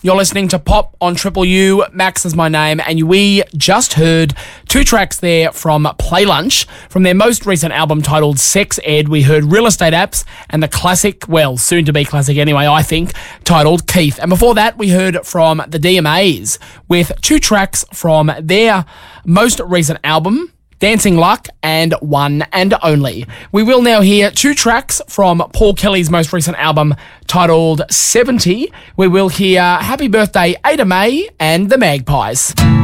You're listening to Pop on Triple U. Max is my name, and we just heard two tracks there from Play Lunch. From their most recent album titled Sex Ed, we heard Real Estate Apps and the classic, well, soon to be classic anyway, I think, titled Keith. And before that, we heard from the DMAs with two tracks from their most recent album, Dancing Luck and One and Only. We will now hear two tracks from Paul Kelly's most recent album titled 70. We will hear Happy Birthday Ada May and the Magpies.